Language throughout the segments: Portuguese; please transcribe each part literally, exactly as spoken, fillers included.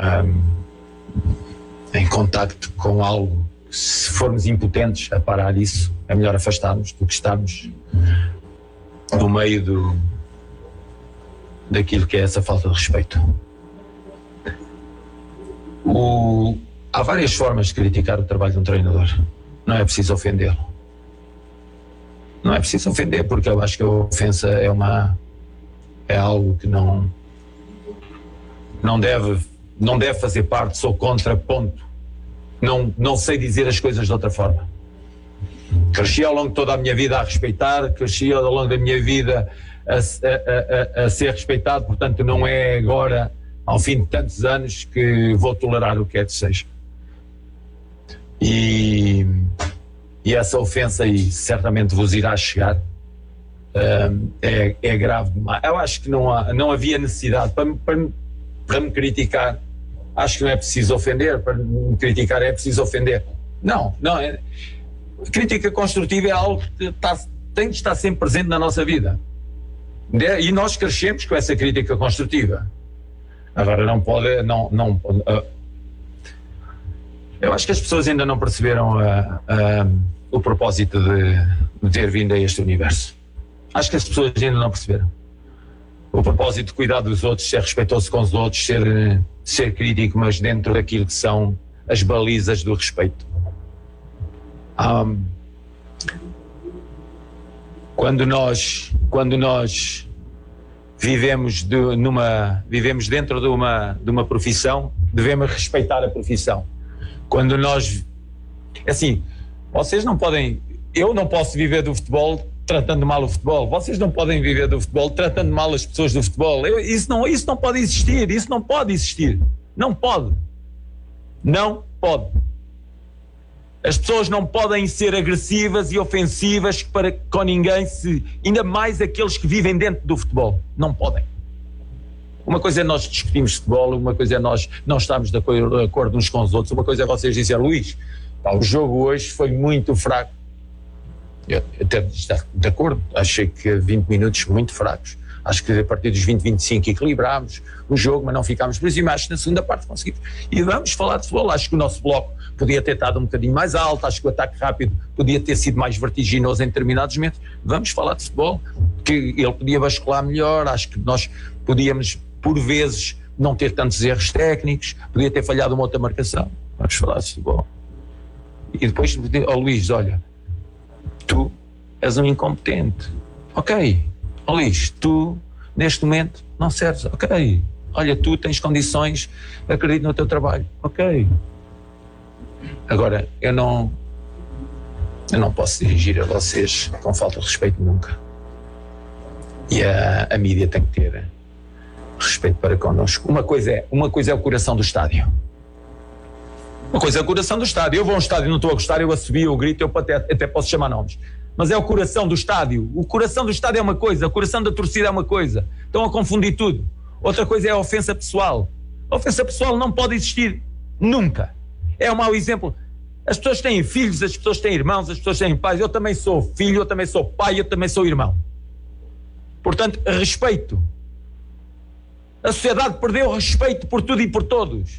um, em contacto com algo, se formos impotentes a parar isso, é melhor afastarmos do que estarmos no meio do, daquilo que é essa falta de respeito. O, há várias formas de criticar o trabalho de um treinador. Não é preciso ofendê-lo. Não é preciso ofender, porque eu acho que a ofensa é uma é algo que não não deve não deve fazer parte. Sou contra, ponto. Não, não sei dizer as coisas de outra forma. Cresci ao longo de toda a minha vida a respeitar, cresci ao longo da minha vida a, a, a, a ser respeitado, portanto não é agora, ao fim de tantos anos, que vou tolerar o que é que seja. E, e essa ofensa aí certamente vos irá chegar. Um, é, é grave demais. Eu acho que não, há, não havia necessidade para, para, para me criticar. Acho que não é preciso ofender. Para me criticar é preciso ofender. Não, não é. Crítica construtiva é algo que está, tem que estar sempre presente na nossa vida. E nós crescemos com essa crítica construtiva. Agora não pode, não, não, uh, eu acho que as pessoas ainda não perceberam uh, uh, o propósito de, de ter vindo a este universo. Acho que as pessoas ainda não perceberam o propósito de cuidar dos outros, ser respeitoso com os outros, ser, ser crítico, mas dentro daquilo que são as balizas do respeito. Um, quando nós, quando nós vivemos, de, numa, vivemos dentro de uma, de uma profissão, devemos respeitar a profissão. Quando nós, assim, vocês não podem, eu não posso viver do futebol tratando mal o futebol, vocês não podem viver do futebol tratando mal as pessoas do futebol. Eu, isso, não, isso não pode existir, isso não pode existir, não pode, não pode. As pessoas não podem ser agressivas e ofensivas para, com ninguém, se, ainda mais aqueles que vivem dentro do futebol. Não podem. Uma coisa é nós discutirmos futebol, uma coisa é nós não estarmos de acordo, de acordo uns com os outros, uma coisa é vocês dizerem, Luís, pá, o jogo hoje foi muito fraco. Eu até estou de acordo, achei que vinte minutos muito fracos. Acho que a partir dos vinte, vinte e cinco equilibrámos o jogo, mas não ficámos por cima. Acho que na segunda parte conseguimos. E vamos falar de futebol. Acho que o nosso bloco podia ter estado um bocadinho mais alto, acho que o ataque rápido podia ter sido mais vertiginoso em determinados momentos. Vamos falar de futebol, que ele podia bascular melhor, acho que nós podíamos, por vezes, não ter tantos erros técnicos, podia ter falhado uma outra marcação. Vamos falar de futebol. E depois, ó oh, Luís, olha, tu és um incompetente. Ok. Ó oh, Luís, tu, neste momento, não serves. Ok. Olha, tu tens condições, acredito no teu trabalho. Ok. Agora, eu não, eu não posso dirigir a vocês com falta de respeito nunca. E a, a mídia tem que ter respeito para connosco. Uma coisa é, uma coisa é o coração do estádio. Uma coisa é o coração do estádio. Eu vou a um estádio e não estou a gostar, eu assobio, eu grito, eu até, até posso chamar nomes. Mas é o coração do estádio. O coração do estádio é uma coisa, o coração da torcida é uma coisa. Estão a confundir tudo. Outra coisa é a ofensa pessoal. A ofensa pessoal não pode existir nunca. É um mau exemplo. As pessoas têm filhos, as pessoas têm irmãos, as pessoas têm pais. Eu também sou filho, eu também sou pai, eu também sou irmão. Portanto, respeito. A sociedade perdeu respeito por tudo e por todos.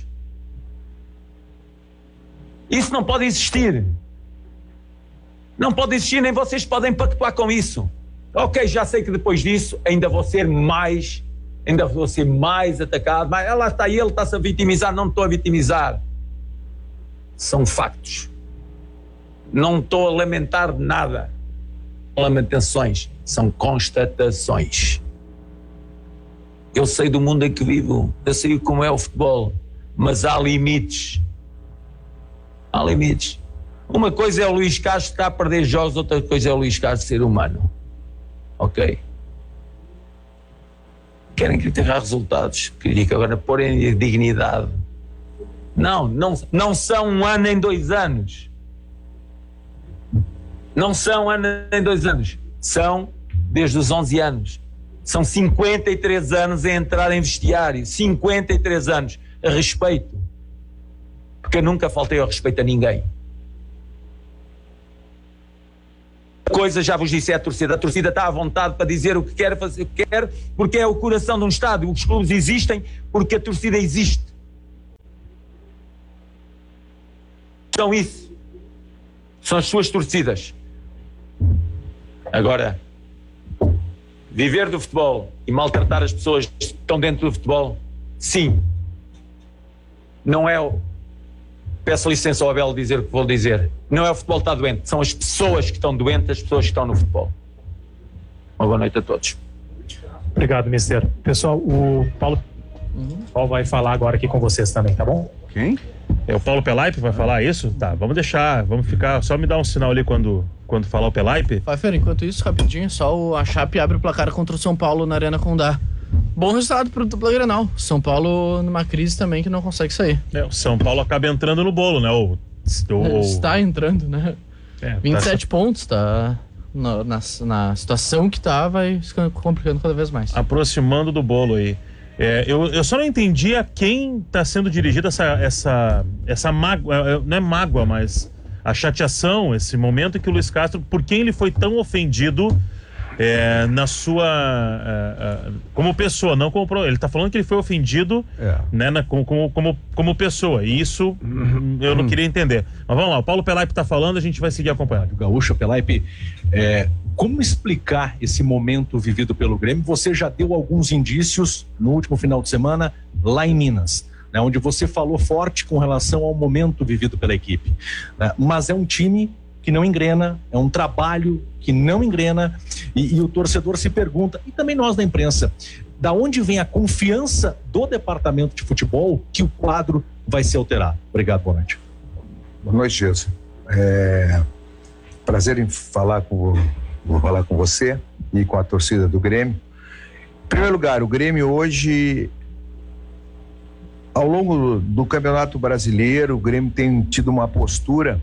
Isso não pode existir. Não pode existir, nem vocês podem pactuar com isso. Ok, já sei que depois disso ainda vou ser mais, ainda vou ser mais atacado. Mas lá está ele, está-se a vitimizar. Não me estou a vitimizar. São factos. Não estou a lamentar nada. Lamentações. São constatações. Eu sei do mundo em que vivo. Eu sei como é o futebol. Mas há limites. Há limites. Uma coisa é o Luís Castro estar a perder jogos, outra coisa é o Luís Castro ser humano. Ok? Querem criticar resultados. Critica agora porem dignidade. Não, não, não são um ano em dois anos. Não são um ano em dois anos. São desde os onze anos. São cinquenta e três anos a entrar em vestiário. cinquenta e três anos. A respeito. Porque eu nunca faltei ao respeito a ninguém. Coisa, já vos disse, é a torcida. A torcida está à vontade para dizer o que quer, fazer o que quer, porque é o coração de um estádio. Os clubes existem porque a torcida existe. são isso. São as suas torcidas. Agora, viver do futebol e maltratar as pessoas que estão dentro do futebol, sim. Não é o... Peço licença ao Abel dizer o que vou dizer. Não é o futebol que está doente, são as pessoas que estão doentes, as pessoas que estão no futebol. Uma boa noite a todos. Obrigado, mister. Pessoal, o Paulo, uhum. Paulo vai falar agora aqui com vocês também, tá bom? Quem? É o Paulo Pelaipe vai falar isso? Tá, vamos deixar, vamos ficar, só me dar um sinal ali quando, quando falar o Pelaipe. Pfeiffer, enquanto isso, rapidinho, só o, a Chape abre o placar contra o São Paulo na Arena Condá. Bom resultado pro dupla Grenal. São Paulo numa crise também que não consegue sair. É, o São Paulo acaba entrando no bolo, né? O, o... Está entrando, né? É, vinte e sete tá... pontos, tá... Na, na, na situação que tá, vai ficando complicando cada vez mais. Aproximando do bolo aí. É, eu, eu só não entendi a quem está sendo dirigida essa, essa, essa mágoa, não é mágoa, mas a chateação, esse momento que o Luiz Castro, por quem ele foi tão ofendido é, na sua é, é, como pessoa, não como ele está falando que ele foi ofendido é. né, na, como, como, como, como pessoa, e isso uhum. eu não queria entender. Mas vamos lá, o Paulo Pelaipe está falando, a gente vai seguir acompanhando. O Gaúcho, Pelaipe, é, como explicar esse momento vivido pelo Grêmio? Você já deu alguns indícios no último final de semana lá em Minas, né, onde você falou forte com relação ao momento vivido pela equipe, né, mas é um time que não engrena, é um trabalho que não engrena, e, e o torcedor se pergunta, e também nós da imprensa, da onde vem a confiança do departamento de futebol que o quadro vai se alterar? Obrigado, boa noite. Boa noite, Jesus. É... Prazer em falar com, vou falar com você e com a torcida do Grêmio. Em primeiro lugar, o Grêmio hoje, ao longo do Campeonato Brasileiro, o Grêmio tem tido uma postura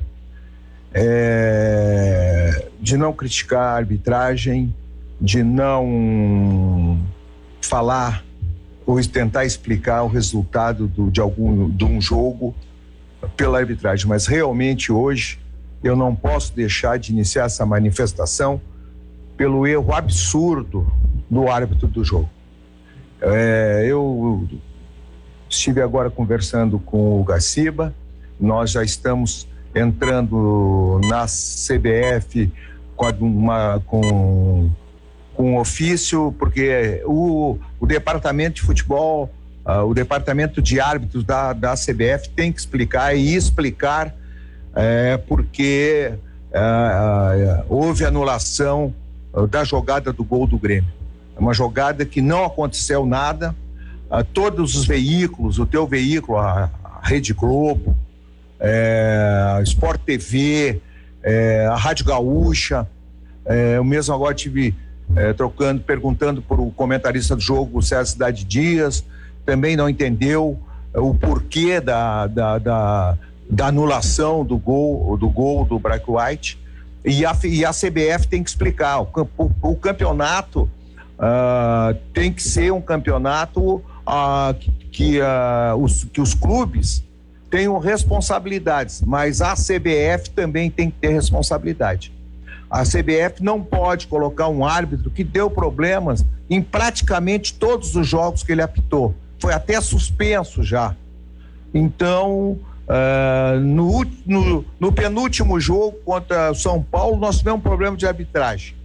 É, de não criticar a arbitragem, de não falar ou tentar explicar o resultado do, de algum de um jogo pela arbitragem, mas realmente hoje eu não posso deixar de iniciar essa manifestação pelo erro absurdo do árbitro do jogo. É, eu estive agora conversando com o Gaciba, nós já estamos entrando na C B F com, uma, com, com um ofício, porque o, o departamento de futebol, uh, o departamento de árbitros da, da C B F tem que explicar e explicar é, porque uh, uh, houve anulação uh, da jogada do gol do Grêmio. É uma jogada que não aconteceu nada, uh, todos os veículos, o teu veículo, a, a Rede Globo, É, Sport T V, é, a Rádio Gaúcha, é, eu mesmo agora tive é, trocando, perguntando para o comentarista do jogo, o César Cidade Dias, também não entendeu o porquê da, da, da, da anulação do gol do gol do Braque White, e a, e a C B F tem que explicar, o, o, o campeonato uh, tem que ser um campeonato uh, que, que, uh, os, que os clubes tenham responsabilidades, mas a C B F também tem que ter responsabilidade. A C B F não pode colocar um árbitro que deu problemas em praticamente todos os jogos que ele apitou. Foi até suspenso já. Então, uh, no, no, no penúltimo jogo contra o São Paulo, nós tivemos um problema de arbitragem.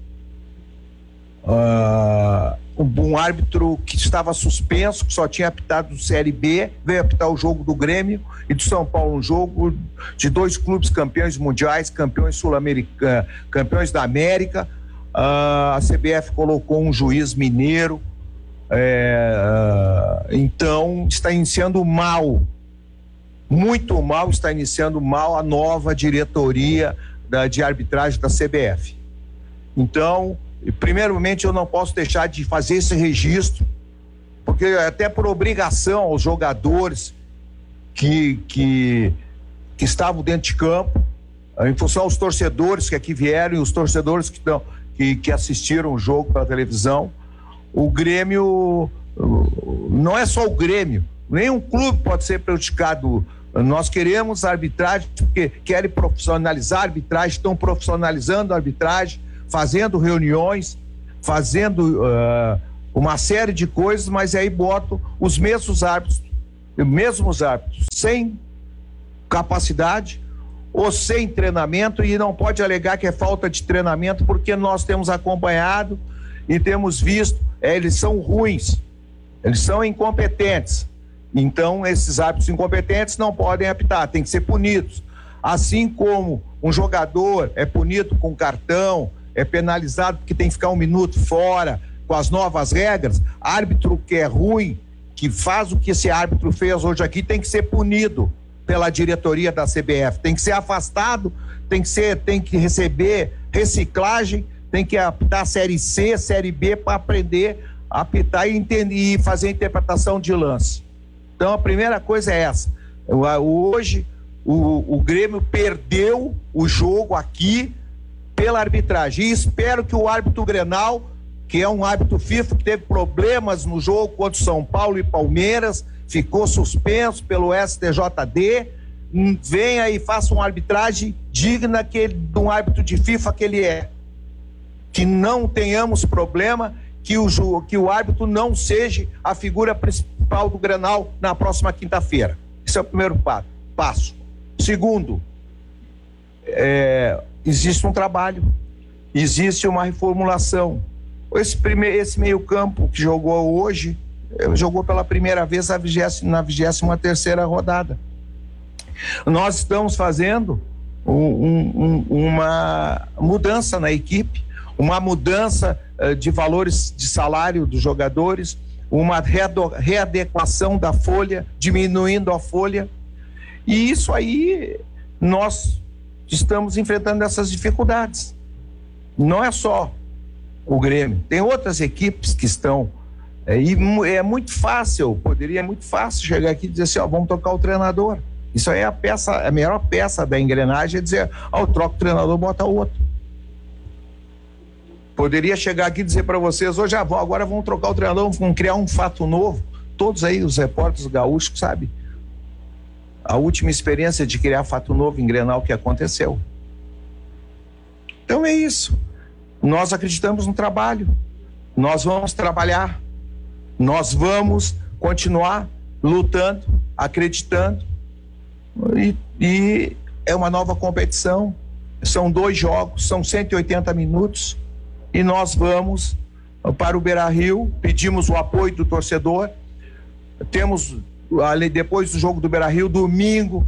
Uh, um árbitro que estava suspenso, que só tinha apitado do Série B, veio apitar o jogo do Grêmio e do São Paulo, um jogo de dois clubes campeões mundiais, campeões sul-americanos, campeões da América. Uh, a C B F colocou um juiz mineiro, é, uh, então está iniciando mal, muito mal, está iniciando mal a nova diretoria da, de arbitragem da C B F. Então, primeiramente, eu não posso deixar de fazer esse registro, porque até por obrigação aos jogadores que, que, que estavam dentro de campo, em função aos torcedores que aqui vieram e os torcedores que, não, que, que assistiram o jogo pela televisão, o Grêmio, não é só o Grêmio, nenhum clube pode ser prejudicado. Nós queremos a arbitragem, porque querem profissionalizar a arbitragem, estão profissionalizando a arbitragem, fazendo reuniões, fazendo uh, uma série de coisas, mas aí botam os mesmos árbitros, mesmos árbitros, sem capacidade, ou sem treinamento, e não pode alegar que é falta de treinamento, porque nós temos acompanhado e temos visto, é, eles são ruins, eles são incompetentes. Então, esses árbitros incompetentes não podem apitar, tem que ser punidos. Assim como um jogador é punido com cartão, é penalizado porque tem que ficar um minuto fora, com as novas regras, árbitro que é ruim, que faz o que esse árbitro fez hoje aqui, tem que ser punido pela diretoria da C B F, tem que ser afastado, tem que ser, tem que receber reciclagem, tem que apitar Série C, Série B para aprender a apitar e, entender, e fazer interpretação de lance. Então a primeira coisa é essa. Hoje o, o Grêmio perdeu o jogo aqui pela arbitragem, e espero que o árbitro Grenal, que é um árbitro FIFA que teve problemas no jogo contra São Paulo e Palmeiras, ficou suspenso pelo S T J D, venha e faça uma arbitragem digna que ele, de um árbitro de FIFA que ele é. Que não tenhamos problema, que o, que o árbitro não seja a figura principal do Grenal na próxima quinta-feira. Esse é o primeiro passo. Segundo, é, existe um trabalho, existe uma reformulação. Esse, primeir, esse meio-campo que jogou hoje, jogou pela primeira vez na vigésima terceira rodada. Nós estamos fazendo um, um, uma mudança na equipe, uma mudança uh, de valores de salário dos jogadores, uma readequação da folha, diminuindo a folha. E isso aí, nós estamos enfrentando essas dificuldades. Não é só o Grêmio, tem outras equipes que estão, é, e é muito fácil, poderia muito fácil chegar aqui e dizer assim, ó, vamos trocar o treinador. Isso aí é a peça, a melhor peça da engrenagem, é dizer, ó, troca o treinador, bota outro. Poderia chegar aqui e dizer para vocês, hoje agora vamos trocar o treinador, vamos criar um fato novo. Todos aí, os repórteres gaúchos, sabe? A última experiência de criar fato novo em Grenal que aconteceu. Então é isso. Nós acreditamos no trabalho, nós vamos trabalhar, nós vamos continuar lutando, acreditando, e, e é uma nova competição, são dois jogos, são cento e oitenta minutos, e nós vamos para o Beira-Rio, pedimos o apoio do torcedor, temos, depois do jogo do Beira-Rio, domingo,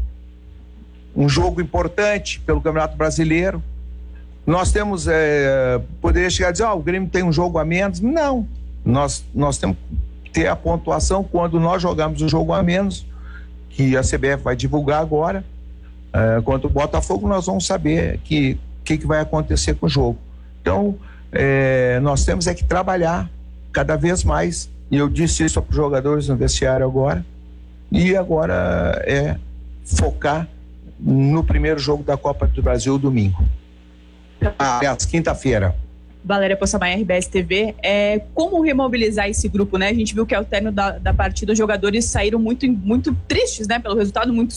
um jogo importante pelo Campeonato Brasileiro. Nós temos, é, poderia chegar a dizer, ó, oh, o Grêmio tem um jogo a menos. Não, nós, nós temos que ter a pontuação quando nós jogamos o jogo a menos, que a C B F vai divulgar agora, é, contra o Botafogo, nós vamos saber que que, que vai acontecer com o jogo. Então, é, nós temos é que trabalhar cada vez mais, e eu disse isso para os jogadores no vestiário agora, e agora é focar no primeiro jogo da Copa do Brasil, domingo. Aliás, quinta-feira. Valéria Poçamai, R B S T V. É, como remobilizar esse grupo, né? A gente viu que ao término da, da partida os jogadores saíram muito, muito tristes, né? Pelo resultado, muito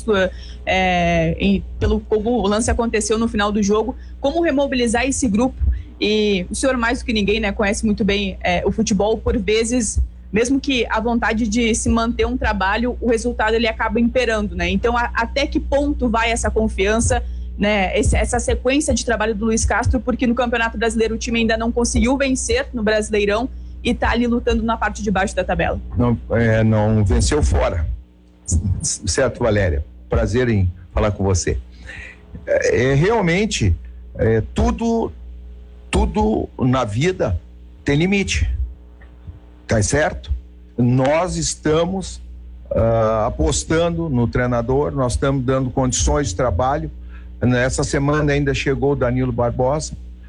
é, em, pelo como o lance aconteceu no final do jogo. Como remobilizar esse grupo? E o senhor, mais do que ninguém, né, conhece muito bem é, o futebol. Por vezes, mesmo que a vontade de se manter um trabalho, o resultado ele acaba imperando, né? Então, a, até que ponto vai essa confiança, né, esse, essa sequência de trabalho do Luiz Castro, porque no Campeonato Brasileiro o time ainda não conseguiu vencer no Brasileirão e está ali lutando na parte de baixo da tabela. Não, é, não venceu fora. Certo, Valéria? Prazer em falar com você. É, é, realmente, é, tudo, tudo na vida tem limite. Tá certo? Nós estamos uh, apostando no treinador, nós estamos dando condições de trabalho. Nessa semana ainda chegou o Danilo Barbosa,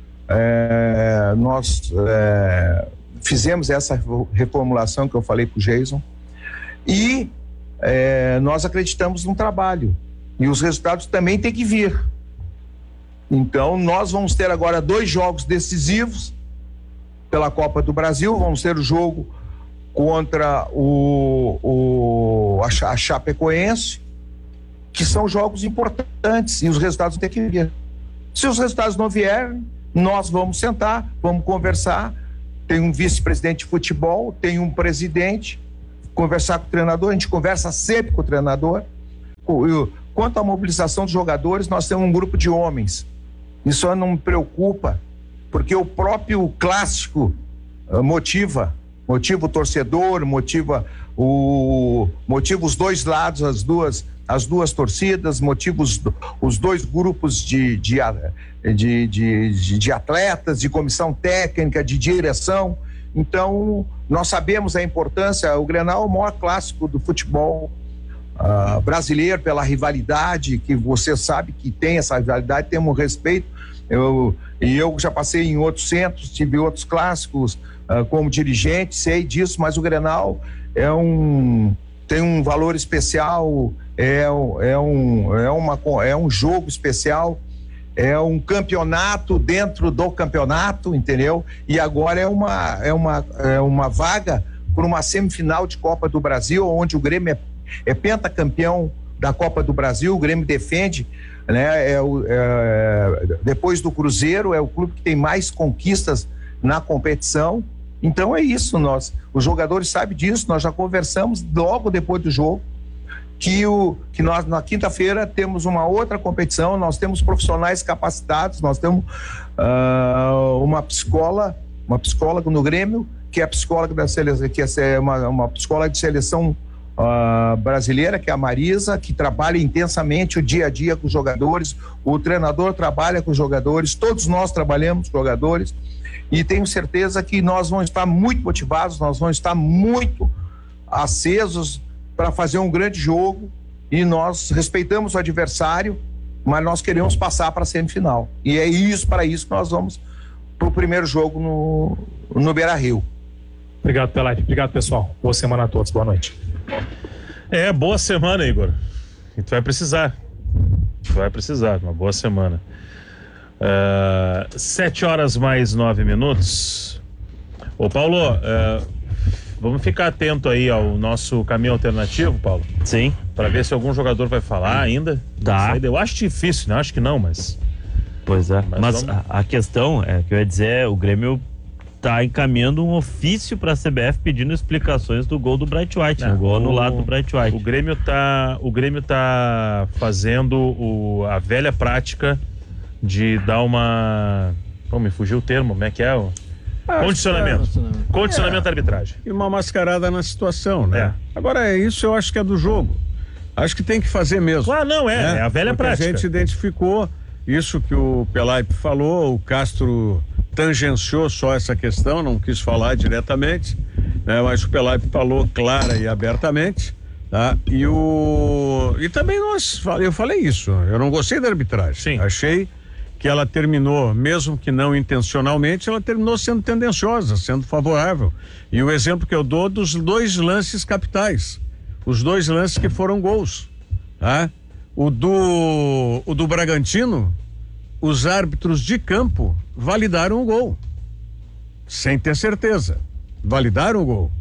é, nós é, fizemos essa reformulação que eu falei para o Jason, e é, nós acreditamos no trabalho, e os resultados também têm que vir. Então nós vamos ter agora dois jogos decisivos pela Copa do Brasil. Vamos ter o jogo contra o, o, a Chapecoense, que são jogos importantes, e os resultados têm que vir. Se os resultados não vierem, nós vamos sentar, vamos conversar. Tem um vice-presidente de futebol, tem um presidente, conversar com o treinador, a gente conversa sempre com o treinador, quanto à mobilização dos jogadores, nós temos um grupo de homens. Isso não me preocupa, porque o próprio clássico uh, motiva, motiva o torcedor, motiva o motiva os dois lados, as duas as duas torcidas, motiva os, os dois grupos de de, de, de, de atletas, de comissão técnica, de direção. Então, nós sabemos a importância. O Grenal é o maior clássico do futebol uh, brasileiro, pela rivalidade, que você sabe que tem essa rivalidade, temos respeito. Eu, e eu já passei em outros centros, tive outros clássicos uh, como dirigente, sei disso, mas o Grenal é um, tem um valor especial, é, é, um, é, uma, é um jogo especial, é um campeonato dentro do campeonato, entendeu? E agora é uma, é uma, é uma vaga por uma semifinal de Copa do Brasil, onde o Grêmio é, é pentacampeão da Copa do Brasil, o Grêmio defende, né? É o, é, depois do Cruzeiro, é o clube que tem mais conquistas na competição. Então é isso, nós, os jogadores sabem disso, nós já conversamos logo depois do jogo, que, o, que nós na quinta-feira temos uma outra competição, nós temos profissionais capacitados, nós temos uh, uma psicóloga, uma psicóloga no Grêmio, que é a psicóloga da seleção, que é uma, uma psicóloga de seleção uh, brasileira, que é a Marisa, que trabalha intensamente o dia a dia com os jogadores, o treinador trabalha com os jogadores, todos nós trabalhamos com os jogadores, e tenho certeza que nós vamos estar muito motivados, nós vamos estar muito acesos para fazer um grande jogo, e nós respeitamos o adversário, mas nós queremos passar para a semifinal. E é isso, para isso que nós vamos para o primeiro jogo no, no Beira-Rio. Obrigado, Pelaipe. Obrigado, pessoal. Boa semana a todos. Boa noite. É, boa semana, Igor. E tu vai precisar. Tu vai precisar, uma boa semana. Uh, sete horas mais nove minutos. Ô, Paulo, uh, vamos ficar atento aí ao nosso caminho alternativo, Paulo? Sim. Para ver se algum jogador vai falar ainda. Tá. Eu acho difícil, né? Acho que não, mas... Pois é. Mas, mas vamos... a, a questão é que eu ia dizer, o Grêmio tá encaminhando um ofício para a C B F pedindo explicações do gol do Bright White, não, né? O gol o, anulado do Bright White. O Grêmio tá, o Grêmio tá fazendo o, a velha prática de dar uma... Pô, me fugiu o termo, como é que é? O... Ah, Condicionamento. É, Condicionamento da é, arbitragem. E uma mascarada na situação, né? É. Agora, é isso eu acho que é do jogo. Acho que tem que fazer mesmo. Ah, não, é. Né? É a velha Porque prática. A gente identificou isso que o Pelaipe falou, o Castro tangenciou só essa questão, não quis falar diretamente, né? Mas o Pelaipe falou clara e abertamente, tá? E o... E também nós... Eu falei isso, eu não gostei da arbitragem. Sim. Achei que ela terminou, mesmo que não intencionalmente, ela terminou sendo tendenciosa, sendo favorável. E o exemplo que eu dou dos dois lances capitais, os dois lances que foram gols, tá? O do, o do Bragantino, os árbitros de campo validaram o gol, sem ter certeza, validaram o gol.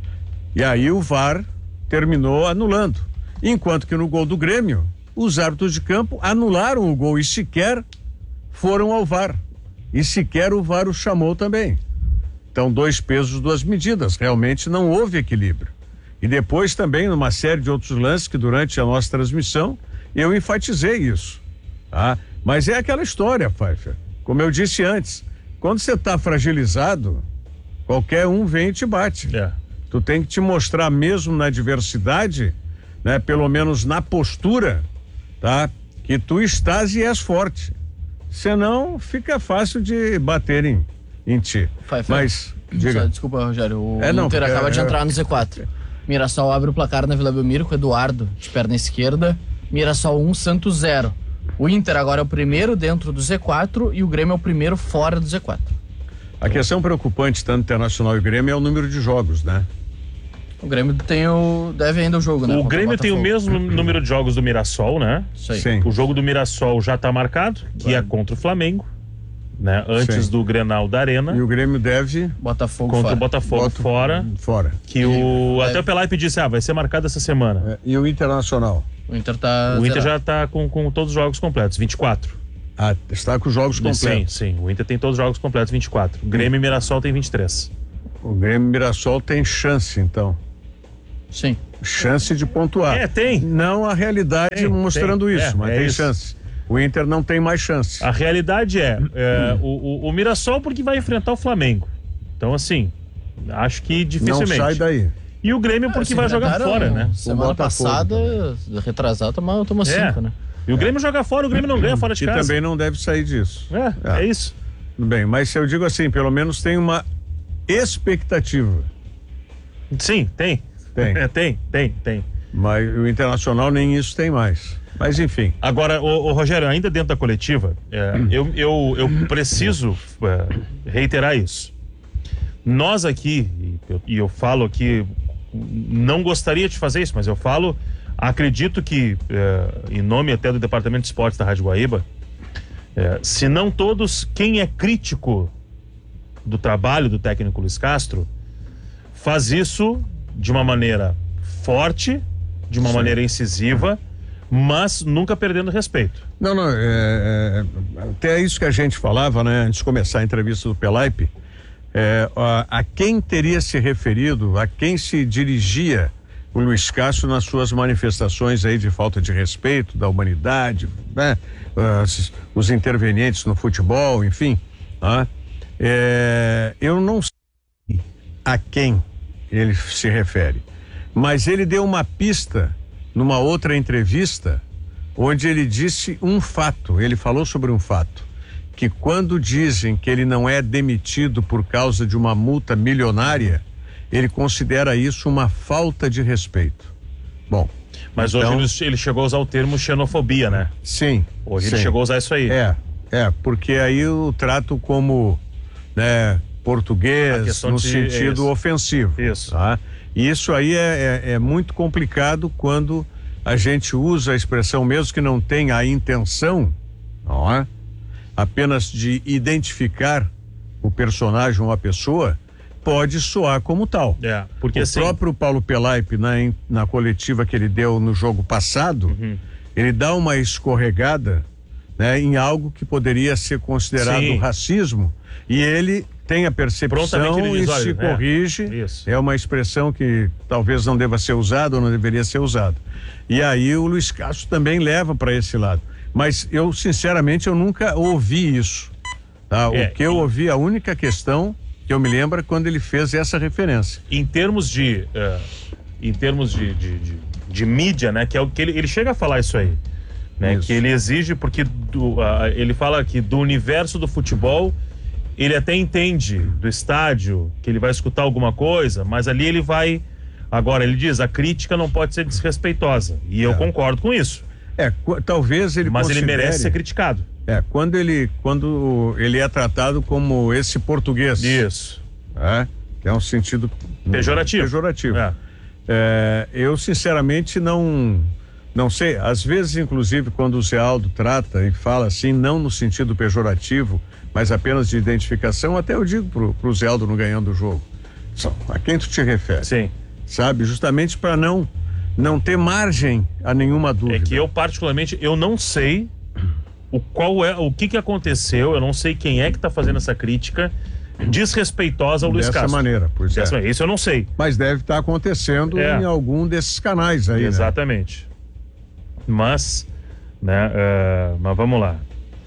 E aí o V A R terminou anulando, enquanto que no gol do Grêmio, os árbitros de campo anularam o gol e sequer foram ao V A R, e sequer o V A R o chamou também. Então, dois pesos, duas medidas, realmente não houve equilíbrio. E depois também, numa série de outros lances que durante a nossa transmissão, eu enfatizei isso, tá? Mas é aquela história, Pfeiffer, como eu disse antes, quando você está fragilizado, qualquer um vem e te bate. É. Tu tem que te mostrar mesmo na adversidade, né? Pelo menos na postura, tá? Que tu estás e és forte. Senão fica fácil de bater em, em ti. Pfeiffer. Mas, diga. Só, desculpa, Rogério, o É, não, Inter porque, acaba de é, entrar no Z quatro. Mirassol abre o placar na Vila Belmiro com Eduardo de perna esquerda. Mirassol um, Santos zero. O Inter agora é o primeiro dentro do Z quatro e o Grêmio é o primeiro fora do Z quatro. A questão preocupante, tanto Internacional e Grêmio, é o número de jogos, né? O Grêmio tem o... deve ainda o jogo, né? O contra Grêmio tem o Botafogo. mesmo número de jogos do Mirassol, né? Isso aí. Sim. O jogo do Mirassol já tá marcado, que é contra o Flamengo, né? Antes Sim. do Grenal da Arena. E o Grêmio deve... Botafogo Contra fora. o Botafogo Bota- fora. Fora. Que o... deve- Até o Pelaipe disse, ah, vai ser marcado essa semana. É, e o Internacional? O Inter tá O Inter zerado. já tá com, com todos os jogos completos, vinte e quatro. Ah, está com os jogos completos. Sim, sim. O Inter tem todos os jogos completos, vinte e quatro. O Grêmio e Mirassol tem vinte e três. O Grêmio Mirassol tem chance, então. Sim. chance de pontuar. É, tem. Não a realidade Tem, mostrando tem. isso, É, mas é tem isso. chance. O Inter não tem mais chance. A realidade é, é o, o, o Mirassol porque vai enfrentar o Flamengo. Então, assim, acho que dificilmente. Não sai daí. E o Grêmio porque Ah, vai jogar enfrentaram fora, né? Semana Botafogo passada, retrasada, tomou, tomou É. cinco, né? E o Grêmio joga fora, o Grêmio não ganha fora de Que casa. também não deve sair disso. É, É. é isso. Tudo bem, mas eu digo assim, pelo menos tem uma expectativa. Sim, tem. Tem. É, tem, tem, tem. Mas o Internacional nem isso tem mais. Mas enfim. Agora, o, o Rogério, ainda dentro da coletiva, é, eu, eu, eu preciso é, reiterar isso. Nós aqui, e eu, e eu falo aqui, não gostaria de fazer isso, mas eu falo, acredito que, é, em nome até do Departamento de Esportes da Rádio Guaíba, é, se não todos, quem é crítico do trabalho do técnico Luiz Castro, faz isso de uma maneira forte, de uma Sim. maneira incisiva, mas nunca perdendo respeito. Não, não, é, é, até isso que a gente falava, né, antes de começar a entrevista do Pelaipe, é, a, a quem teria se referido, a quem se dirigia o Luiz Castro nas suas manifestações aí de falta de respeito da humanidade, né, os, os intervenientes no futebol, enfim, né, é, eu não sei a quem ele se refere, mas ele deu uma pista numa outra entrevista, onde ele disse um fato, ele falou sobre um fato, que quando dizem que ele não é demitido por causa de uma multa milionária, ele considera isso uma falta de respeito. Bom, Mas então, hoje ele, ele chegou a usar o termo xenofobia, né? sim. Hoje sim. ele chegou a usar isso aí. É, é, porque aí eu trato como, né, A português questão no de- sentido isso. ofensivo. Isso. Tá? E isso aí é, é, é muito complicado quando a gente usa a expressão, mesmo que não tenha a intenção, não é? Apenas de identificar o personagem ou a pessoa, pode soar como tal. É, porque o assim, próprio Paulo Pelaipe, na, em- na coletiva que ele deu no jogo passado, Uhum. ele dá uma escorregada, né, em algo que poderia ser considerado Sim. racismo, e ele tem a Prontamente percepção ele e diz, olha, se é, corrige. isso. É uma expressão que talvez não deva ser usada ou não deveria ser usada. E aí o Luiz Castro também leva para esse lado. Mas eu, sinceramente, eu nunca ouvi isso. Tá? É, o que eu e- ouvi, a única questão que eu me lembro é quando ele fez essa referência. em termos de eh, em termos de, de, de, de mídia, né, que é o que ele, ele chega a falar isso aí, né, Isso. que ele exige porque do, ah, ele fala que do universo do futebol ele até entende do estádio que ele vai escutar alguma coisa, mas ali ele vai agora ele diz a crítica não pode ser desrespeitosa e eu É. concordo com isso, É, qu- talvez ele mas ele considere- merece ser criticado. É, quando ele, quando ele é tratado como esse português. Isso. É, que é um sentido Pejorativo. pejorativo. É. É, eu sinceramente não não sei, às vezes inclusive quando o Zé Aldo trata e fala assim, não no sentido pejorativo, mas apenas de identificação, até eu digo pro, pro Zé Aldo não ganhando o jogo. Só, a quem tu te refere? Sim. Sabe, justamente para não não ter margem a nenhuma dúvida. É que eu particularmente eu não sei o qual é o que que aconteceu, eu não sei quem é que tá fazendo essa crítica desrespeitosa ao Luiz Dessa Castro. maneira, pois é. Dessa maneira. Isso eu não sei. Mas deve estar acontecendo É. em algum desses canais aí, né? Exatamente. Mas, né, eh, mas vamos lá.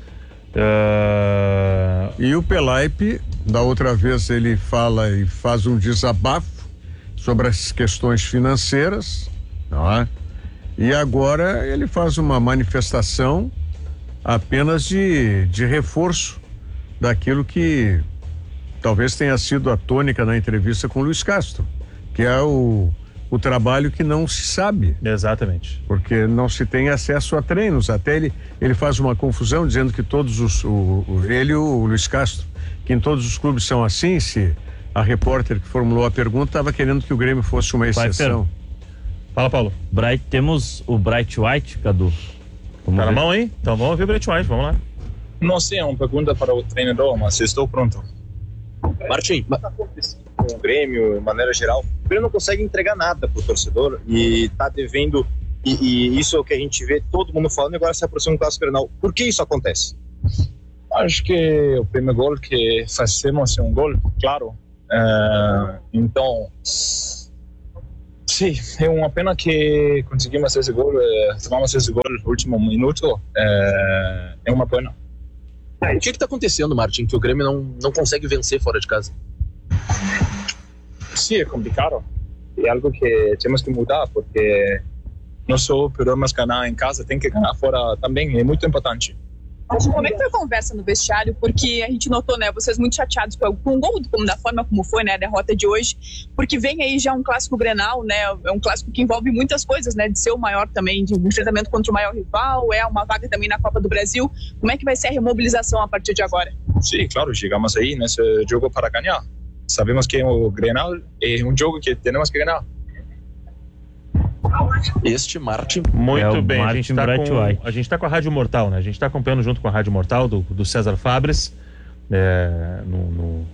Eh, E o Pelaipe, da outra vez ele fala e faz um desabafo sobre as questões financeiras, não é? E agora ele faz uma manifestação apenas de, de reforço daquilo que talvez tenha sido a tônica na entrevista com o Luiz Castro, que é o, o trabalho que não se sabe, exatamente. porque não se tem acesso a treinos. Até ele, ele faz uma confusão dizendo que todos os, o, o, ele e o Luiz Castro, que em todos os clubes são assim. Se a repórter que formulou a pergunta estava querendo que o Grêmio fosse uma Vai, exceção. Fala, Paulo. Bright, temos o Bright White, Cadu. Vamos Tá na ver. mão, hein? Então vamos ver o Brett White, vamos lá. Não sei, é uma pergunta para o treinador, mas estou pronto. Martim, o que está acontecendo com o Grêmio, de maneira geral? O Grêmio não consegue entregar nada para o torcedor e está devendo, e, e isso é o que a gente vê todo mundo falando, e agora se aproxima do Clássico Grenal. Por que isso acontece? Acho que o primeiro gol que fazemos é um gol, claro. É, então, se Sim, é uma pena que conseguimos esse gol, eh, tomamos esse gol no último minuto, é, é uma pena. O que está acontecendo, Martin, que o Grêmio não, não consegue vencer fora de casa? Sim, é complicado. É algo que temos que mudar, porque não só podemos ganhar em casa, tem que ganhar fora também, é muito importante. Como é que foi a conversa no vestiário? Porque a gente notou, né, vocês muito chateados com o gol, como da forma como foi, né, a derrota de hoje, porque vem aí já um clássico Grenal, né, é um clássico que envolve muitas coisas, né, de ser o maior também, de um enfrentamento contra o maior rival, é uma vaga também na Copa do Brasil. Como é que vai ser a remobilização a partir de agora? Sim, claro, chegamos aí nesse jogo para ganhar. Sabemos que o Grenal é um jogo que temos que ganhar. Este Martin. Muito É o bem, a Martin gente, tá Bright com, White. a gente tá com a Rádio Mortal, né? A gente tá acompanhando junto com a Rádio Mortal do, do César Fabres, é, no, no,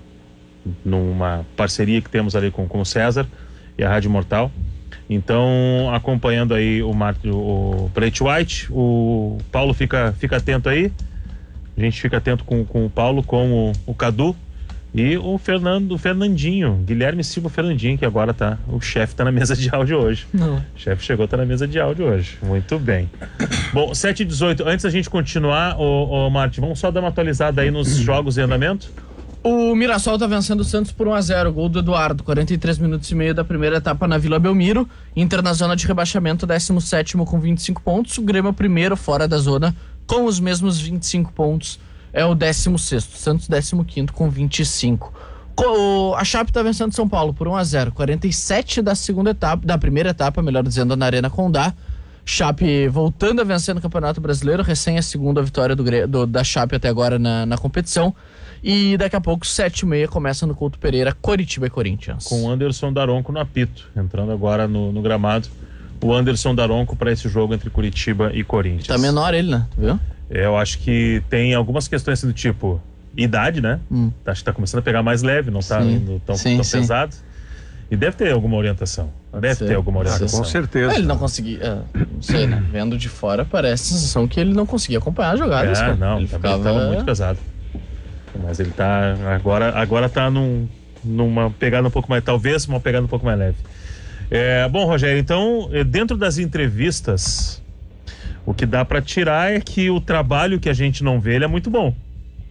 numa parceria que temos ali com, com o César e a Rádio Mortal. Então, acompanhando aí o, Martin, o Bright White, o Paulo fica, fica atento aí. A gente fica atento com, com o Paulo, com o, o Cadu. E o Fernando, o Fernandinho, Guilherme Silva Fernandinho, que agora tá, o chefe tá na mesa de áudio hoje. Não. O chefe chegou, tá na mesa de áudio hoje. Muito bem. Bom, sete e dezoito, antes da gente continuar, ô, ô Martin, vamos só dar uma atualizada aí nos jogos em andamento? O Mirassol tá vencendo o Santos por um a zero, gol do Eduardo, quarenta e três minutos e meio da primeira etapa na Vila Belmiro. Inter na zona de rebaixamento, décimo sétimo com vinte e cinco pontos. O Grêmio primeiro fora da zona com os mesmos vinte e cinco pontos. É o décimo sexto, Santos décimo quinto com vinte e cinco. O, a Chape tá vencendo São Paulo por um a zero, quarenta e sete da segunda etapa, da primeira etapa, melhor dizendo, na Arena Condá. Chape voltando a vencer no Campeonato Brasileiro, recém a segunda vitória do, do, da Chape até agora na, na competição. E daqui a pouco, sete e meia, começa no Couto Pereira, Coritiba e Corinthians. Com o Anderson Daronco no apito, entrando agora no, no gramado. O Anderson Daronco para esse jogo entre Coritiba e Corinthians. Tá menor ele, né? Tu viu? Eu acho que tem algumas questões assim, do tipo idade, né? Hum. Acho que tá começando a pegar mais leve, não tá Sim. indo tão, Sim, tão sim. pesado. E deve ter alguma orientação. Deve ser. ter alguma Pode orientação. Com certeza. Ele não conseguia, é, não sei, né? Vendo de fora, parece a sensação que ele não conseguia acompanhar as jogadas. É, cara. não, ele também ficava tava muito pesado. Mas ele tá agora, agora tá num, numa pegada um pouco mais, talvez uma pegada um pouco mais leve. É, bom, Rogério, então, dentro das entrevistas, o que dá para tirar é que o trabalho que a gente não vê, ele é muito bom.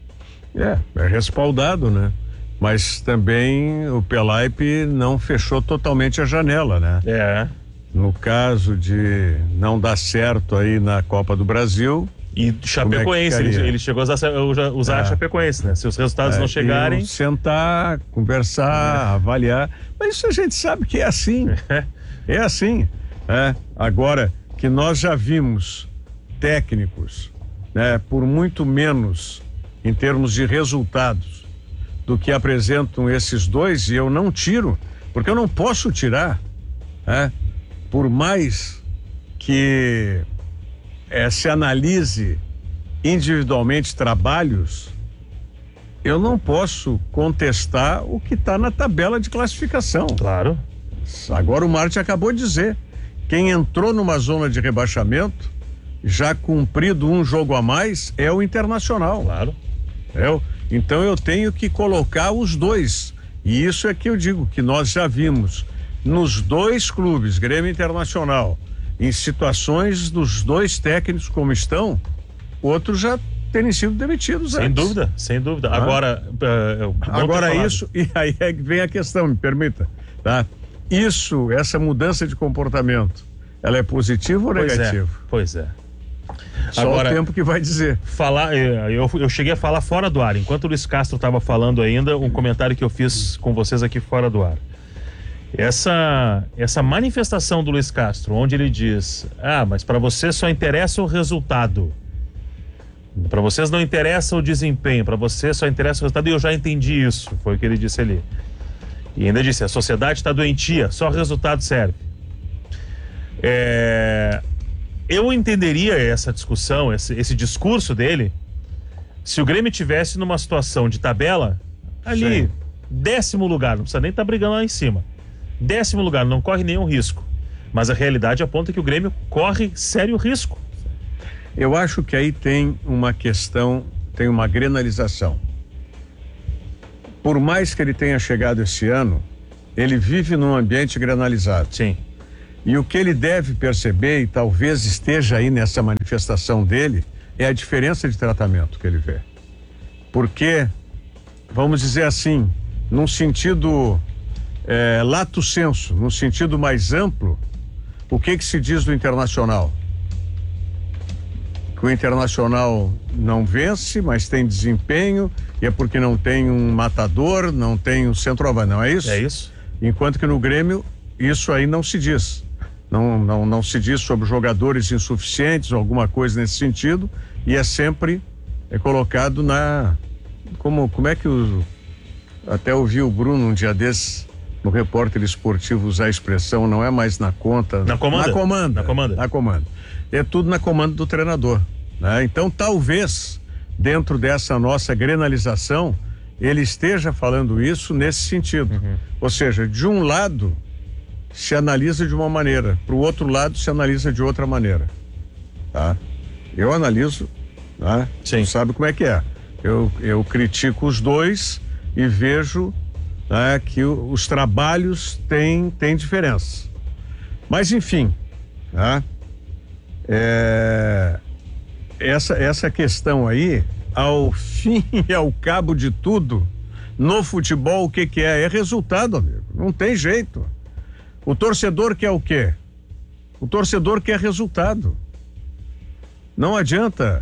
É, é respaldado, né? Mas também o Pelaipe não fechou totalmente a janela, né? É. No caso de não dar certo aí na Copa do Brasil. E Chapecoense, é ele, ele chegou a usar, usar É. a Chapecoense, né? Se os resultados É, não chegarem. iam sentar, conversar, avaliar. Mas isso a gente sabe que é assim. É assim. É. Agora, que nós já vimos técnicos, né, por muito menos em termos de resultados do que apresentam esses dois, e eu não tiro, porque eu não posso tirar, né, por mais que é, se analise individualmente trabalhos, eu não posso contestar o que está na tabela de classificação. Claro. Agora o Martin acabou de dizer, quem entrou numa zona de rebaixamento, já cumprido um jogo a mais, é o Internacional. Claro. É, então eu tenho que colocar os dois. E isso é que eu digo, que nós já vimos nos dois clubes, Grêmio e Internacional, em situações dos dois técnicos como estão, outros já terem sido demitidos Sem antes. dúvida, sem dúvida. Ah. Agora, uh, Agora isso, e aí é que vem a questão, me permita, tá? Isso, essa mudança de comportamento, ela é positiva ou Pois negativa? é, pois é. Só Agora, o tempo que vai dizer. Falar, eu, eu cheguei a falar fora do ar. Enquanto o Luiz Castro estava falando ainda, um comentário que eu fiz com vocês aqui fora do ar. Essa, essa manifestação do Luiz Castro, onde ele diz: ah, mas para você só interessa o resultado. Para vocês não interessa o desempenho, para você só interessa o resultado, e eu já entendi isso. Foi o que ele disse ali. E ainda disse: a sociedade está doentia, só o resultado serve. É. Eu entenderia essa discussão, esse, esse discurso dele, se o Grêmio tivesse numa situação de tabela, ali, Sim. décimo lugar, não precisa nem estar brigando lá em cima. Décimo lugar, não corre nenhum risco. Mas a realidade aponta que o Grêmio corre sério risco. Eu acho que aí tem uma questão, tem uma grenalização. Por mais que ele tenha chegado esse ano, ele vive num ambiente granalizado. Sim. E o que ele deve perceber, e talvez esteja aí nessa manifestação dele, é a diferença de tratamento que ele vê. Porque, vamos dizer assim, num sentido é, lato sensu, num sentido mais amplo, o que que se diz do Internacional? Que o Internacional não vence, mas tem desempenho, e é porque não tem um matador, não tem um centroavante, não é isso? É isso. Enquanto que no Grêmio, isso aí não se diz. Não, não, não se diz sobre jogadores insuficientes ou alguma coisa nesse sentido, e é sempre é colocado na... Como, como é que o... Até ouvi o Bruno um dia desses, no Repórter Esportivo, usar a expressão, não é mais na conta... Na comanda. Na comanda. Na comanda. Na comanda. É tudo na comanda do treinador, né? Então, talvez, dentro dessa nossa grenalização, ele esteja falando isso nesse sentido. Uhum. Ou seja, de um lado se analisa de uma maneira, para o outro lado se analisa de outra maneira, tá? Eu analiso, né? Sim. Sabe como é que é? Eu, eu critico os dois e vejo, né, que o, os trabalhos têm, têm diferença. Mas, enfim, né? É, essa, essa questão aí, ao fim e ao cabo de tudo, no futebol, o que que é? É resultado, amigo. Não tem jeito. O torcedor quer o quê? O torcedor quer resultado. Não adianta.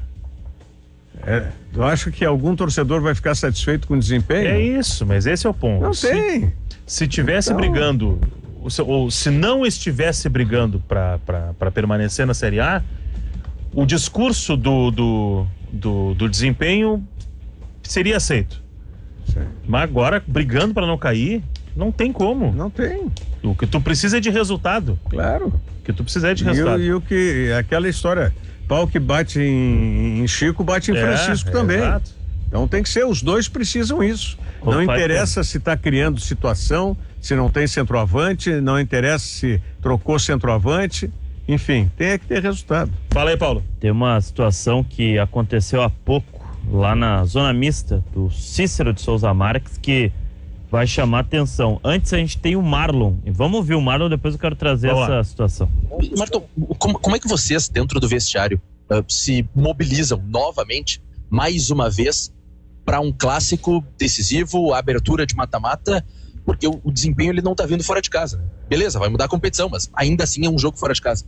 É, eu acho que algum torcedor vai ficar satisfeito com o desempenho? É isso, mas esse é o ponto. Não se, tem. Se tivesse Então... brigando, ou se, ou se não estivesse brigando para permanecer na Série A, o discurso do, do, do, do desempenho seria aceito. Sim. Mas agora, brigando para não cair, não tem como. Não tem. O que tu precisa é de resultado. Claro. O que tu precisa é de E resultado. o, e o que, aquela história, pau que bate em, em Chico, bate em É, Francisco é, também. exato. Então tem que ser, os dois precisam isso. Ô, Não pai, interessa se está criando situação, se não tem centroavante, não interessa se trocou centroavante, enfim, tem que ter resultado. Fala aí, Paulo. Tem uma situação que aconteceu há pouco lá na zona mista do Cícero de Souza Marques que vai chamar atenção. Antes a gente tem o Marlon, e vamos ouvir o Marlon, depois eu quero trazer Vamos essa lá. situação. Marton, como, como é que vocês, dentro do vestiário, uh, se mobilizam novamente, mais uma vez, para um clássico decisivo, a abertura de mata-mata, porque o, o desempenho ele não tá vindo fora de casa. Beleza, vai mudar a competição, mas ainda assim é um jogo fora de casa.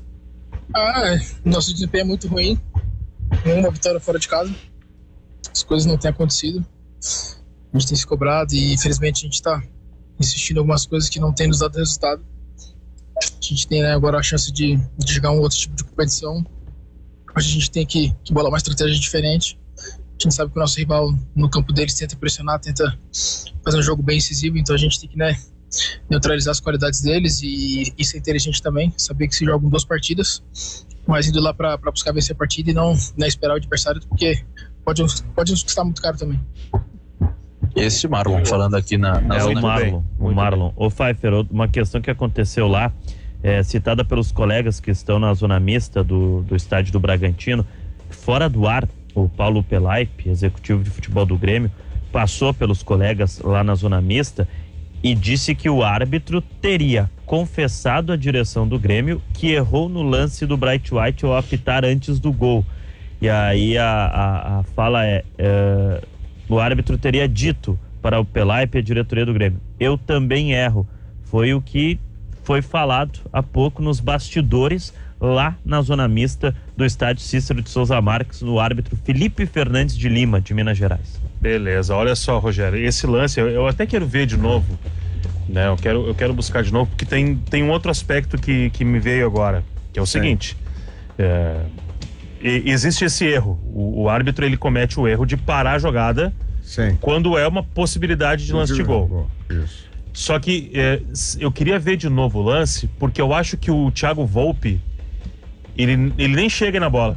Ah, nosso desempenho é muito ruim. Uma vitória fora de casa. As coisas não têm acontecido. A gente tem se cobrado e infelizmente a gente está insistindo em algumas coisas que não tem nos dado resultado. A gente tem, né, agora a chance de, de jogar um outro tipo de competição. A gente tem que, que bolar uma estratégia diferente. A gente sabe que o nosso rival no campo deles tenta pressionar, tenta fazer um jogo bem incisivo, então a gente tem que, né, neutralizar as qualidades deles e, e ser inteligente também, saber que se jogam duas partidas, mas indo lá para buscar vencer a partida e não, não esperar o adversário, porque pode, pode nos custar muito caro também. Esse Marlon falando aqui na, na É zona. o Marlon, o Marlon. Ô Pfeiffer, uma questão que aconteceu lá, é, citada pelos colegas que estão na zona mista do, do estádio do Bragantino, fora do ar, o Paulo Pelaipe, executivo de futebol do Grêmio, passou pelos colegas lá na zona mista e disse que o árbitro teria confessado à direção do Grêmio que errou no lance do Bright White ao apitar antes do gol. E aí a, a, a fala é, é, o árbitro teria dito para o Pelaipe e a diretoria do Grêmio: eu também erro. Foi o que foi falado há pouco nos bastidores lá na zona mista do estádio Cícero de Souza Marques, no árbitro Felipe Fernandes de Lima, de Minas Gerais. Beleza, olha só, Rogério, esse lance eu, eu até quero ver de novo, né? Eu quero, eu quero buscar de novo, porque tem, tem um outro aspecto que, que me veio agora, que é o Sim. seguinte, é, existe esse erro, o, o árbitro ele comete o erro de parar a jogada Sim. quando é uma possibilidade de lance de gol. Isso. Só que é, eu queria ver de novo o lance, porque eu acho que o Thiago Volpi Ele, ele nem chega na bola.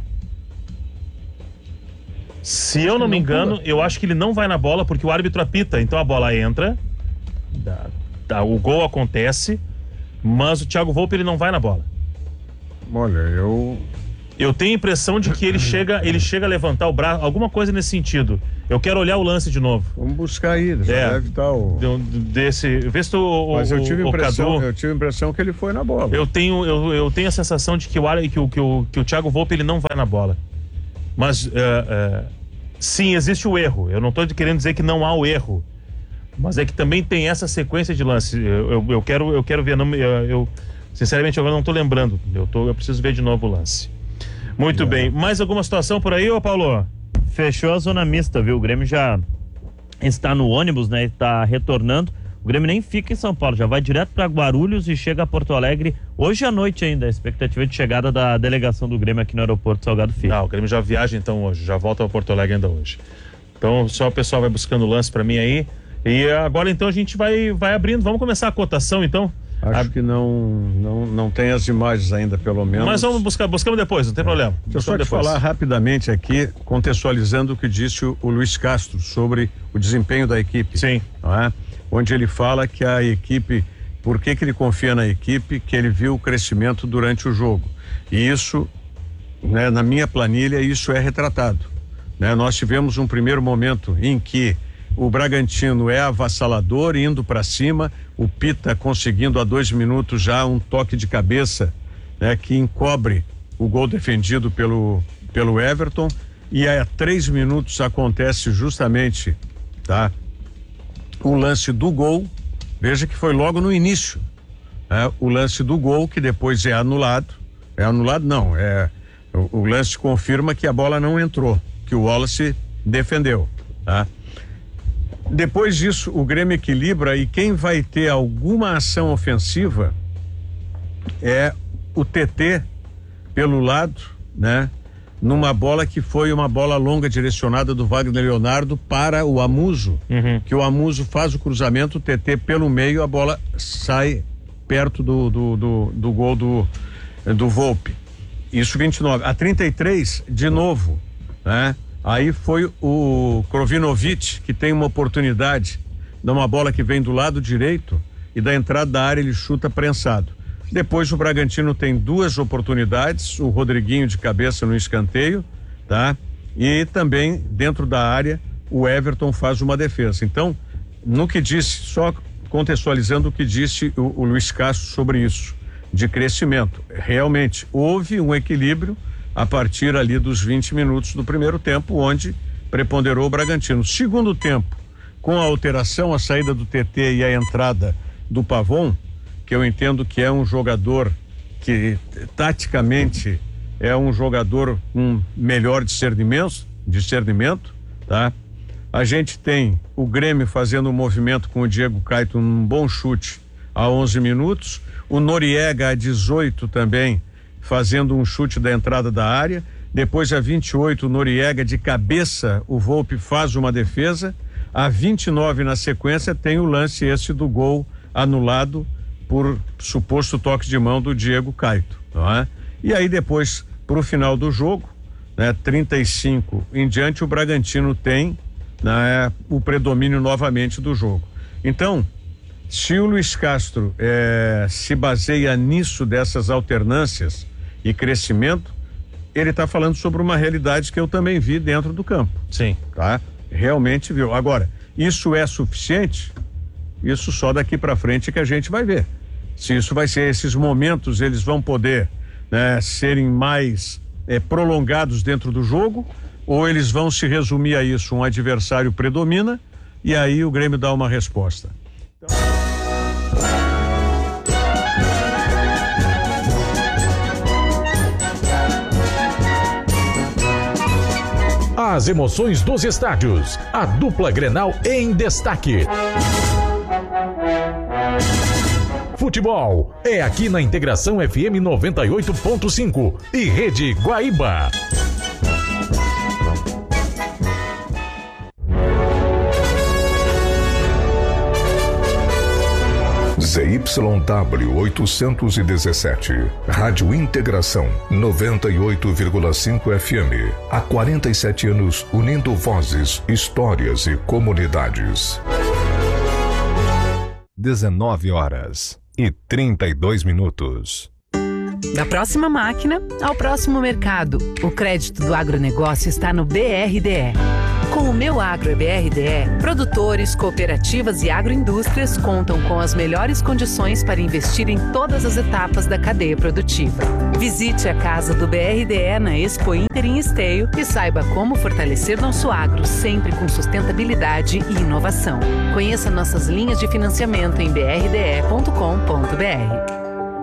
Se eu não me engano, eu acho que ele não vai na bola porque o árbitro apita. Então a bola entra, dá, dá, o gol acontece, mas o Thiago Volpi ele não vai na bola. Olha, eu Eu tenho a impressão de que ele chega, ele chega a levantar o braço, alguma coisa nesse sentido. Eu quero olhar o lance de novo. Vamos buscar aí, já é, deve estar o... desse, vê se o, Mas eu o, tive, o impressão, Cadu, eu tive a impressão que ele foi na bola. Eu tenho, eu, eu tenho a sensação de que o, que o, que o, que o Thiago Volpe ele não vai na bola. Mas, uh, uh, sim, existe o erro. Eu não estou querendo dizer que não há o erro. Mas é que também tem essa sequência de lances. Eu, eu, eu, quero, eu quero ver. Não, eu, eu, sinceramente, agora não estou lembrando. Eu, tô, eu preciso ver de novo o lance. Muito é. bem. Mais alguma situação por aí, ô Paulo? Fechou a zona mista, viu? O Grêmio já está no ônibus, né? Está retornando. O Grêmio nem fica em São Paulo, já vai direto para Guarulhos e chega a Porto Alegre hoje à noite ainda. A expectativa de chegada da delegação do Grêmio aqui no aeroporto Salgado Filho. Não, o Grêmio já viaja então hoje, já volta a Porto Alegre ainda hoje. Então só o pessoal vai buscando o lance para mim aí. E agora então a gente vai, vai abrindo. Vamos começar a cotação então? Acho a... que não, não, não tem as imagens ainda, pelo menos. Mas vamos buscar, buscamos depois, não tem é. problema. Deixa eu só te depois. falar rapidamente aqui, contextualizando o que disse o, o Luiz Castro sobre o desempenho da equipe. Sim. Não é? Onde ele fala que a equipe, por que que ele confia na equipe, que ele viu o crescimento durante o jogo. E isso, né, na minha planilha, isso é retratado. Né? Nós tivemos um primeiro momento em que o Bragantino é avassalador, indo para cima, o Pita conseguindo a dois minutos já um toque de cabeça, né, que encobre o gol defendido pelo, pelo Everton, e aí a três minutos acontece justamente, tá? O lance do gol, veja que foi logo no início, né? O lance do gol que depois é anulado, é anulado não, é o, o lance confirma que a bola não entrou, que o Wallace defendeu, tá? Depois disso o Grêmio equilibra e quem vai ter alguma ação ofensiva é o T T pelo lado, né? Numa bola que foi uma bola longa direcionada do Wagner Leonardo para o Amuso, uhum. que o Amuso faz o cruzamento, o T T pelo meio, a bola sai perto do, do, do, do gol do, do Volpe. Isso vinte e nove. A trinta e três, de novo, né? Aí foi o Krovinovic que tem uma oportunidade, dá uma bola que vem do lado direito e da entrada da área ele chuta prensado. Depois o Bragantino tem duas oportunidades, o Rodriguinho de cabeça no escanteio, tá? E também dentro da área o Everton faz uma defesa. Então, no que disse, só contextualizando o que disse o, o Luiz Castro sobre isso, de crescimento, realmente houve um equilíbrio a partir ali dos vinte minutos do primeiro tempo, onde preponderou o Bragantino. Segundo tempo, com a alteração, a saída do T T e a entrada do Pavon, que eu entendo que é um jogador que taticamente é um jogador com melhor discernimento, discernimento, tá? A gente tem o Grêmio fazendo um movimento com o Diego Caetano, um bom chute a onze minutos, o Noriega a dezoito também fazendo um chute da entrada da área, depois a vinte e oito o Noriega de cabeça, o Volpe faz uma defesa, a vinte e nove na sequência tem o lance esse do gol anulado por suposto toque de mão do Diego Caetano, não é? E aí depois, pro final do jogo, né, trinta e cinco em diante, o Bragantino tem, né, o predomínio novamente do jogo. Então, se o Luiz Castro eh, se baseia nisso, dessas alternâncias e crescimento, ele está falando sobre uma realidade que eu também vi dentro do campo. Sim. Tá? Realmente viu. Agora, isso é suficiente? Isso só daqui para frente que a gente vai ver. Se isso vai ser, esses momentos eles vão poder, né, serem mais eh, prolongados dentro do jogo, ou eles vão se resumir a isso, um adversário predomina e aí o Grêmio dá uma resposta. Então... As emoções dos estádios. A dupla Grenal em destaque. Futebol é aqui na Integração F M noventa e oito ponto cinco e Rede Guaíba. Z Y W oitocentos e dezessete, Rádio Integração noventa e oito vírgula cinco F M. Há quarenta e sete anos unindo vozes, histórias e comunidades. dezenove horas e trinta e dois minutos. Da próxima máquina ao próximo mercado, o crédito do agronegócio está no B R D E. Com o Meu Agro é B R D E, produtores, cooperativas e agroindústrias contam com as melhores condições para investir em todas as etapas da cadeia produtiva. Visite a casa do B R D E na Expo Inter em Esteio e saiba como fortalecer nosso agro sempre com sustentabilidade e inovação. Conheça nossas linhas de financiamento em b r d e ponto com ponto b r.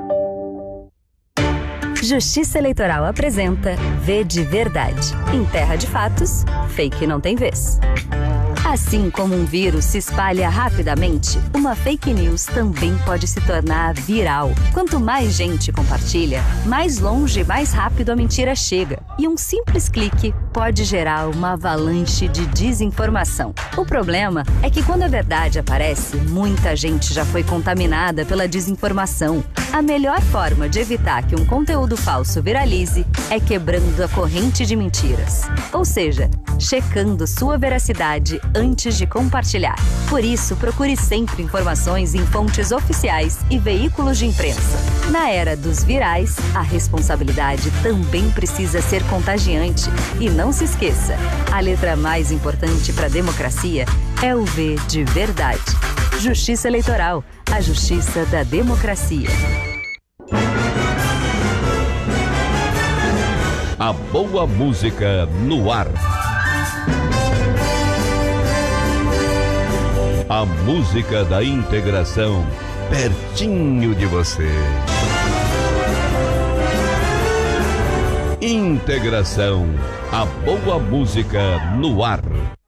Justiça Eleitoral apresenta V de Verdade. Em terra de fatos, fake não tem vez. Assim como um vírus se espalha rapidamente, uma fake news também pode se tornar viral. Quanto mais gente compartilha, mais longe e mais rápido a mentira chega. E um simples clique pode gerar uma avalanche de desinformação. O problema é que quando a verdade aparece, muita gente já foi contaminada pela desinformação. A melhor forma de evitar que um conteúdo falso viralize é quebrando a corrente de mentiras. Ou seja, checando sua veracidade antes de compartilhar. Por isso, procure sempre informações em fontes oficiais e veículos de imprensa. Na era dos virais, a responsabilidade também precisa ser contagiante. E não se esqueça, a letra mais importante para a democracia é o V de Verdade. Justiça Eleitoral, a justiça da democracia. A boa música no ar. A música da integração, pertinho de você. Integração, a boa música no ar.